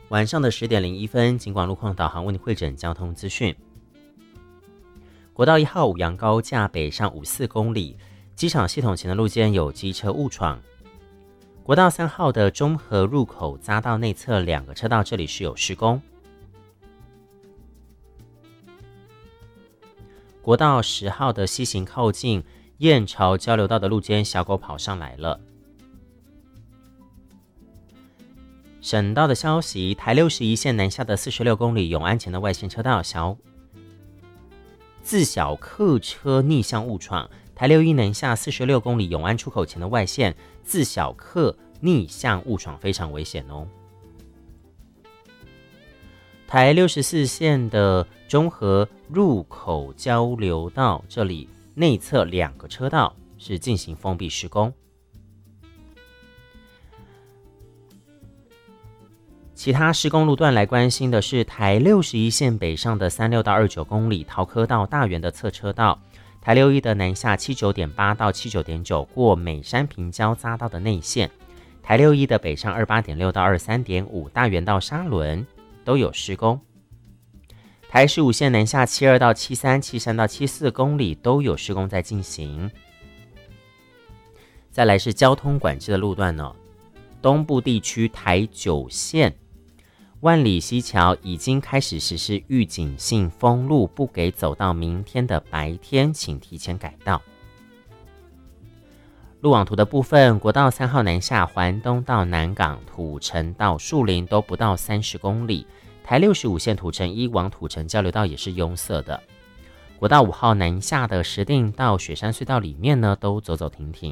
晚上的10点01分，警广路况导航为你汇整交通资讯。国道1号五杨高架北上54公里，机场系统前的路肩有机车误闯。国道3号的中和入口匝道内侧2个车道，这里是有施工。国道10号的西行靠近燕巢交流道的路肩，小狗跑上来了。省道的消息，台61线南下的46公里永安前的外线车道自小客车逆向误闯，台61南下46公里永安出口前的外线自小客逆向误闯，非常危险哦。台64线的中和入口交流道，这里内侧2个车道是进行封闭施工。其他施工路段来关心的是台61线北上的36到29公里桃科到大园的侧车道，台61的南下79.8到79.9过美山平交匝道的内线，台61的北上28.6到23.5大园到沙仑都有施工。台15线南下72到73、73到74公里都有施工在进行。再来是交通管制的路段呢，东部地区台9线万里溪桥已经开始实施预警性封路，不给走到明天的白天，请提前改道。路网图的部分，国道3号南下环东到南港、土城到树林都不到30公里，台65线土城1往土城交流道也是拥塞的。国道5号南下的石碇到雪山隧道里面呢，都走走停停。